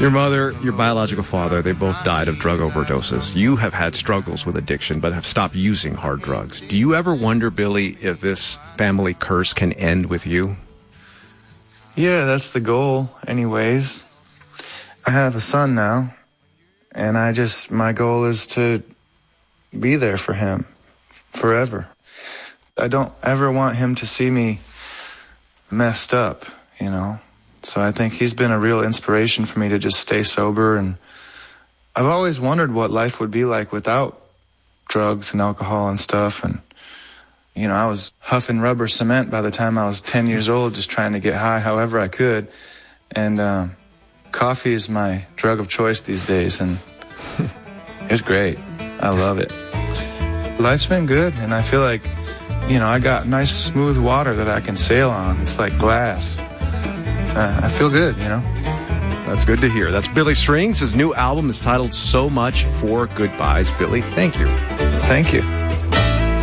Your mother, your biological father, they both died of drug overdoses. You have had struggles with addiction, but have stopped using hard drugs. Do you ever wonder, Billy, if this family curse can end with you? Yeah, that's the goal anyways. I have a son now, and my goal is to be there for him forever. I don't ever want him to see me messed up, you know. So I think he's been a real inspiration for me to just stay sober. And I've always wondered what life would be like without drugs and alcohol and stuff. And, you know, I was huffing rubber cement by the time I was 10 years old, just trying to get high however I could. And coffee is my drug of choice these days, and it's great. I love it. Life's been good, and I feel like, you know, I got nice smooth water that I can sail on. It's like glass. I feel good, you know. That's good to hear. That's Billy Strings. His new album is titled So Much for Goodbyes. Billy, thank you. Thank you.